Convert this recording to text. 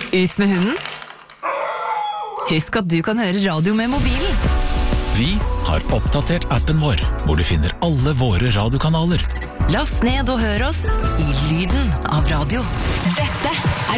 Ut med hunden. Husk at du kan høre radio med mobilen. Vi har oppdatert appen vår, hvor du finner alle våre radiokanaler. Last ned og hør oss i lyden av radio. Dette er